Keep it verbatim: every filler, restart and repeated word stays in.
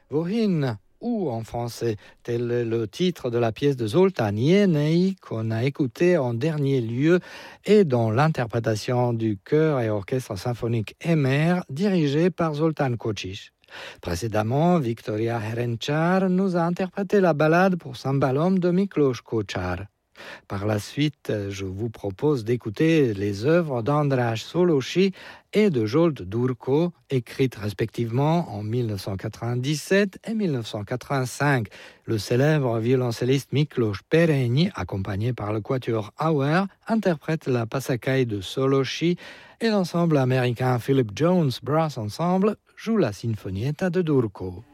Vohin, ou en français, tel est le titre de la pièce de Zoltán Jenei qu'on a écouté en dernier lieu et dont l'interprétation du chœur et orchestre symphonique Emer dirigé par Zoltán Kocsis. Précédemment, Victoria Herenchar nous a interprété la ballade pour cymbalom de Miklós Kócsár. Par la suite, je vous propose d'écouter les œuvres d'András Szolósi et de Zsolt Durko, écrites respectivement en dix-neuf cent quatre-vingt-dix-sept et dix-neuf cent quatre-vingt-cinq. Le célèbre violoncelliste Miklós Perényi, accompagné par le quatuor Auer, interprète la Passacaille de Szolósi et l'ensemble américain Philip Jones Brass Ensemble joue la Sinfonietta de Durko.